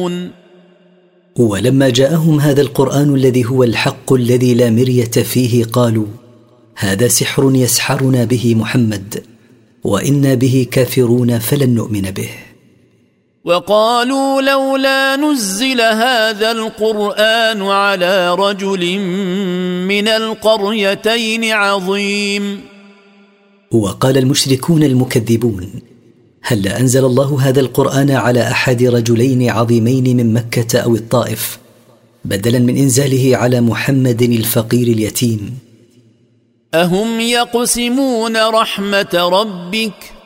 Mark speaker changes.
Speaker 1: ولما جاءهم هذا القرآن الذي هو الحق الذي لا مرية فيه قالوا هذا سحر يسحرنا به محمد وإنا به كافرون فلن نؤمن به.
Speaker 2: وقالوا لولا نزل هذا القرآن على رجل من القريتين عظيم.
Speaker 1: وقال المشركون المكذبون هل أنزل الله هذا القرآن على أحد رجلين عظيمين من مكة أو الطائف بدلا من إنزاله على محمد الفقير اليتيم.
Speaker 2: أهم يقسمون رحمة ربك